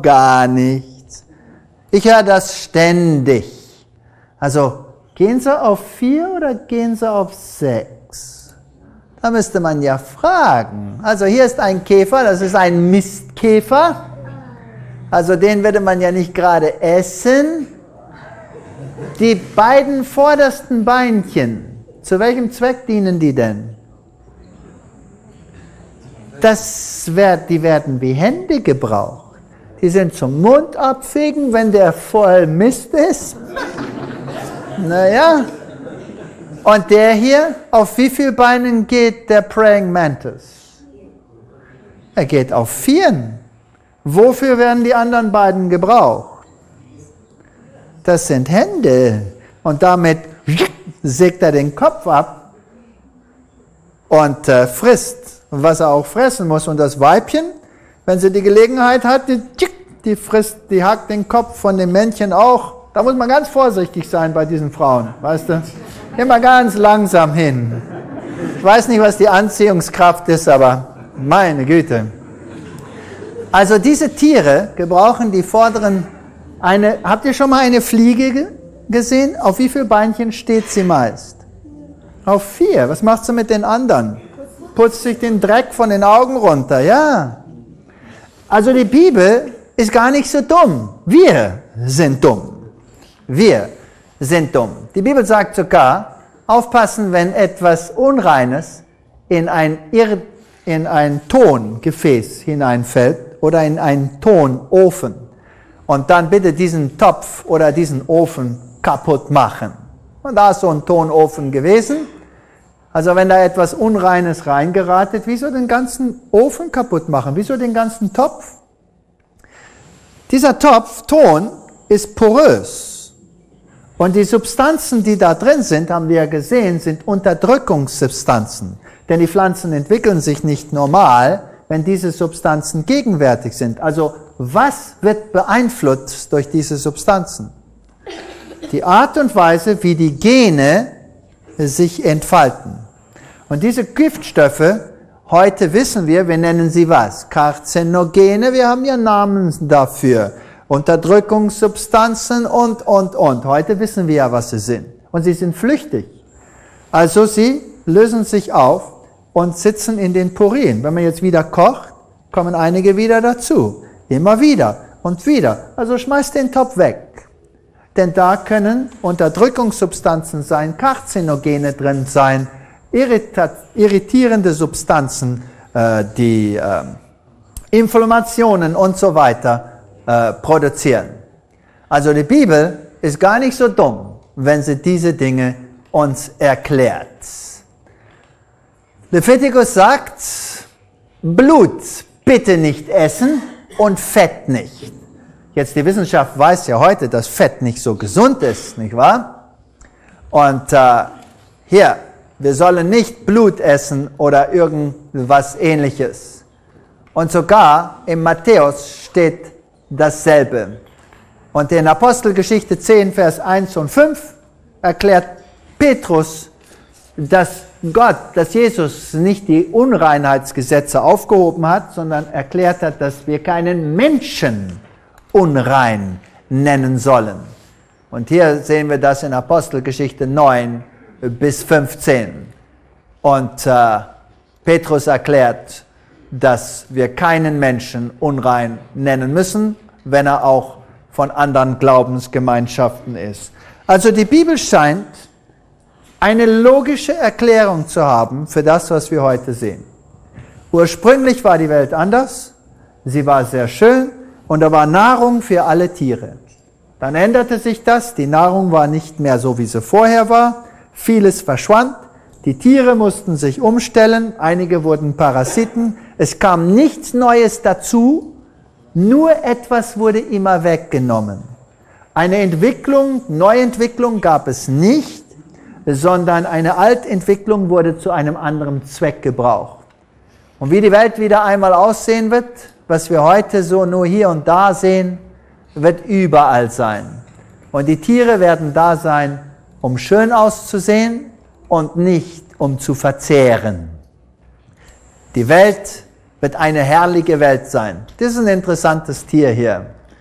gar nichts. Ich höre das ständig. Also, gehen Sie auf 4 oder gehen Sie auf 6? Da müsste man ja fragen. Also hier ist ein Käfer, das ist ein Mistkäfer. Also den würde man ja nicht gerade essen. Die beiden vordersten Beinchen, zu welchem Zweck dienen die denn? Die werden wie Hände gebraucht. Die sind zum Mund abfegen, wenn der voll Mist ist. Naja. Und der hier, auf wie vielen Beinen geht der Praying Mantis? Er geht auf 4. Wofür werden die anderen beiden gebraucht? Das sind Hände. Und damit sägt er den Kopf ab und frisst, was er auch fressen muss. Und das Weibchen, wenn sie die Gelegenheit hat, die hackt den Kopf von dem Männchen auch. Da muss man ganz vorsichtig sein bei diesen Frauen, weißt du? Immer ganz langsam hin. Ich weiß nicht, was die Anziehungskraft ist, aber meine Güte. Also diese Tiere gebrauchen die vorderen, habt ihr schon mal eine Fliege gesehen? Auf wie viele Beinchen steht sie meist? Auf 4. Was macht sie mit den anderen? Putzt sich den Dreck von den Augen runter, ja. Also die Bibel ist gar nicht so dumm. Wir sind dumm. Wir sind dumm. Die Bibel sagt sogar, aufpassen, wenn etwas Unreines in ein Tongefäß hineinfällt oder in einen Tonofen und dann bitte diesen Topf oder diesen Ofen kaputt machen. Und da ist so ein Tonofen gewesen. Also wenn da etwas Unreines reingeratet, wieso den ganzen Ofen kaputt machen? Wieso den ganzen Topf? Dieser Topf, Ton, ist porös. Und die Substanzen, die da drin sind, haben wir ja gesehen, sind Unterdrückungssubstanzen. Denn die Pflanzen entwickeln sich nicht normal, wenn diese Substanzen gegenwärtig sind. Also was wird beeinflusst durch diese Substanzen? Die Art und Weise, wie die Gene sich entfalten. Und diese Giftstoffe, heute wissen wir nennen sie was? Karzinogene, wir haben ja Namen dafür. Unterdrückungssubstanzen und. Heute wissen wir ja, was sie sind. Und sie sind flüchtig. Also sie lösen sich auf und sitzen in den Porien. Wenn man jetzt wieder kocht, kommen einige wieder dazu. Immer wieder und wieder. Also schmeißt den Topf weg. Denn da können Unterdrückungssubstanzen sein, Karzinogene drin sein, irritierende Substanzen, die Inflammationen und so weiter produzieren. Also die Bibel ist gar nicht so dumm, wenn sie diese Dinge uns erklärt. Leviticus sagt, Blut bitte nicht essen und Fett nicht. Jetzt die Wissenschaft weiß ja heute, dass Fett nicht so gesund ist, nicht wahr? Und hier, wir sollen nicht Blut essen oder irgendwas Ähnliches. Und sogar im Matthäus steht dasselbe. Und in Apostelgeschichte 10, Vers 1 und 5 erklärt Petrus, dass Jesus nicht die Unreinheitsgesetze aufgehoben hat, sondern erklärt hat, dass wir keinen Menschen unrein nennen sollen. Und hier sehen wir das in Apostelgeschichte 9 bis 15. Und Petrus erklärt, dass wir keinen Menschen unrein nennen müssen, wenn er auch von anderen Glaubensgemeinschaften ist. Also die Bibel scheint eine logische Erklärung zu haben für das, was wir heute sehen. Ursprünglich war die Welt anders, sie war sehr schön und da war Nahrung für alle Tiere. Dann änderte sich das, die Nahrung war nicht mehr so, wie sie vorher war, vieles verschwand, die Tiere mussten sich umstellen, einige wurden Parasiten, es kam nichts Neues dazu, nur etwas wurde immer weggenommen. Eine Neuentwicklung gab es nicht, sondern eine Altentwicklung wurde zu einem anderen Zweck gebraucht. Und wie die Welt wieder einmal aussehen wird, was wir heute so nur hier und da sehen, wird überall sein. Und die Tiere werden da sein, um schön auszusehen und nicht um zu verzehren. Die Welt wird eine herrliche Welt sein. Das ist ein interessantes Tier hier.